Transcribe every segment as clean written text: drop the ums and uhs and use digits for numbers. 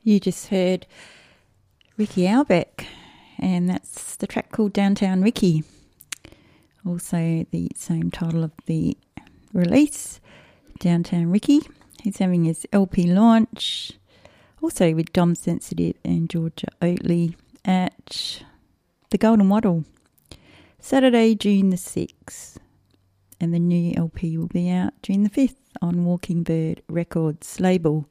You just heard Ricky Albeck, and that's the track called Downtown Ricky. Also the same title of the release, Downtown Ricky. He's having his LP launch, also with Dom Sensitive and Georgia Oatley at the Golden Wattle, Saturday, June the 6th. And the new LP will be out June the 5th on Walking Bird Records label.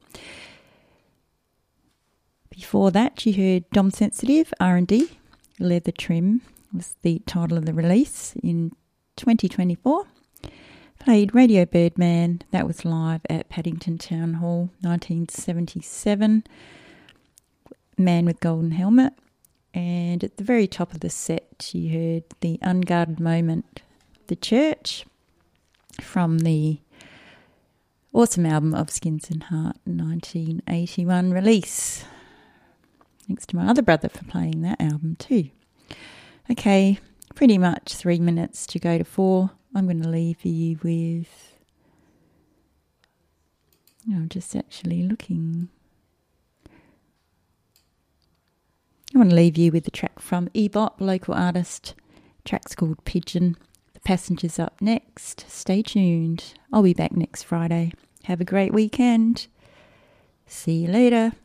Before that, you heard Dom Sensitive, R&D, Leather Trim was the title of the release in 2024. Played Radio Birdman, that was live at Paddington Town Hall, 1977. Man with Golden Helmet. And at the very top of the set, you heard The Unguarded Moment, The Church, from the awesome album of Skins and Heart, 1981 release. Thanks to my other brother for playing that album too. Okay, pretty much 3 minutes to go to 4. I'm going to leave you with... I'm just actually looking. I want to leave you with a track from Ebop, local artist. The track's called Pigeon. The Passenger's up next. Stay tuned. I'll be back next Friday. Have a great weekend. See you later.